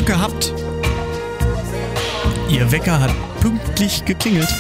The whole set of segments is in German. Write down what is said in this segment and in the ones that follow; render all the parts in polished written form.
gehabt. Ihr Wecker hat pünktlich geklingelt.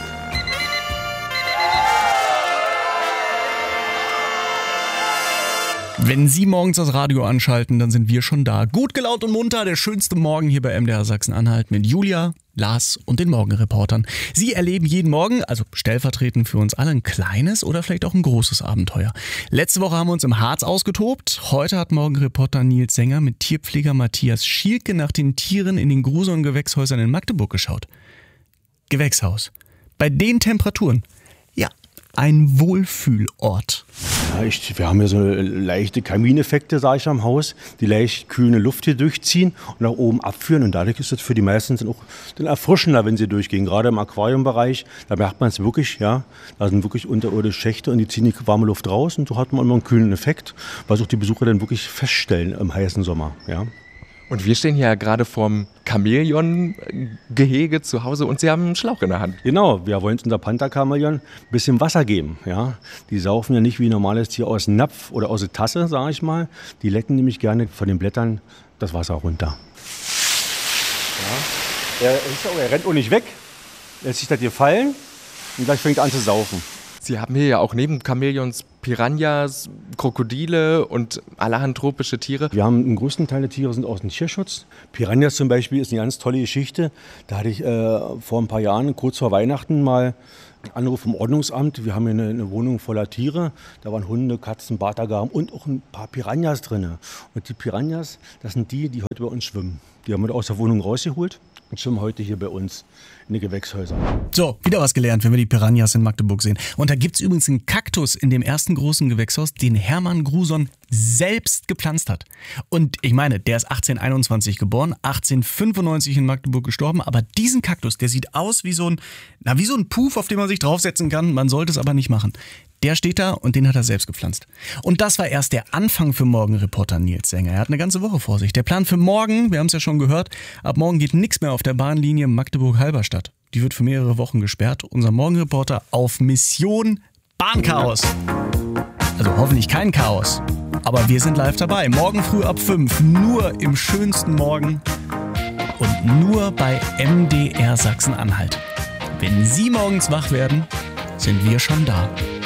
Wenn Sie morgens das Radio anschalten, dann sind wir schon da. Gut gelaunt und munter, der schönste Morgen hier bei MDR Sachsen-Anhalt mit Julia, Lars und den Morgenreportern. Sie erleben jeden Morgen, also stellvertretend für uns alle, ein kleines oder vielleicht auch ein großes Abenteuer. Letzte Woche haben wir uns im Harz ausgetobt. Heute hat Morgenreporter Nils Sänger mit Tierpfleger Matthias Schielke nach den Tieren in den Gruson Gewächshäusern in Magdeburg geschaut. Gewächshaus. Bei den Temperaturen. Ja, ein Wohlfühlort. Ja, wir haben hier so leichte Kamineffekte, sage ich, am Haus, die leicht kühle Luft hier durchziehen und nach oben abführen. Und dadurch ist es für die meisten dann auch dann erfrischender, wenn sie durchgehen. Gerade im Aquariumbereich, da merkt man es wirklich, ja. Da sind wirklich unterirdische Schächte und die ziehen die warme Luft raus. Und so hat man immer einen kühlen Effekt, was auch die Besucher dann wirklich feststellen im heißen Sommer, ja. Und wir stehen hier gerade vorm Chamäleon-Gehege zu Hause und Sie haben einen Schlauch in der Hand. Genau, wir wollen unser Panther-Chamäleon ein bisschen Wasser geben. Ja? Die saufen ja nicht wie ein normales Tier aus dem Napf oder aus der Tasse, sage ich mal. Die lecken nämlich gerne von den Blättern das Wasser runter. Ja. Er rennt auch nicht weg, er lässt sich das hier fallen und gleich fängt er an zu saufen. Sie haben hier ja auch neben Chamäleons Piranhas, Krokodile und allerhand tropische Tiere. Wir haben den größten Teil der Tiere sind aus dem Tierschutz. Piranhas zum Beispiel ist eine ganz tolle Geschichte. Da hatte ich vor ein paar Jahren, kurz vor Weihnachten, mal einen Anruf vom Ordnungsamt. Wir haben hier eine Wohnung voller Tiere. Da waren Hunde, Katzen, Bartagaben und auch ein paar Piranhas drin. Und die Piranhas, das sind die heute bei uns schwimmen. Die haben wir aus der Wohnung rausgeholt und schwimmen heute hier bei uns in den Gewächshäusern. So, wieder was gelernt, wenn wir die Piranhas in Magdeburg sehen. Und da gibt's übrigens einen Kaktus in dem ersten großen Gewächshaus, den Hermann Gruson selbst gepflanzt hat. Und ich meine, der ist 1821 geboren, 1895 in Magdeburg gestorben, aber diesen Kaktus, der sieht aus wie so ein Puff, auf den man sich draufsetzen kann, man sollte es aber nicht machen. Der steht da und den hat er selbst gepflanzt. Und das war erst der Anfang für Morgenreporter Nils Sänger. Er hat eine ganze Woche vor sich. Der Plan für morgen, wir haben es ja schon gehört, ab morgen geht nichts mehr auf der Bahnlinie Magdeburg-Halberstadt. Die wird für mehrere Wochen gesperrt. Unser Morgenreporter auf Mission Bahnchaos. Also hoffentlich kein Chaos. Aber wir sind live dabei. Morgen früh ab 5. Nur im schönsten Morgen. Und nur bei MDR Sachsen-Anhalt. Wenn Sie morgens wach werden, sind wir schon da.